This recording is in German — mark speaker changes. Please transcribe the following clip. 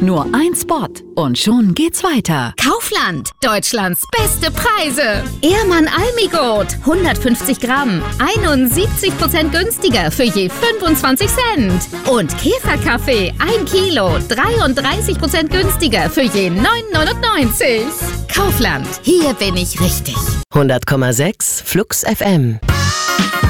Speaker 1: Nur ein Spot und schon geht's weiter.
Speaker 2: Kaufland, Deutschlands beste Preise. Ehrmann Almigut, 150 Gramm, 71% günstiger für je 25 Cent. Und Käferkaffee, 1 Kilo, 33% günstiger für je 9,99. Kaufland, hier bin ich richtig.
Speaker 3: 100,6 Flux FM.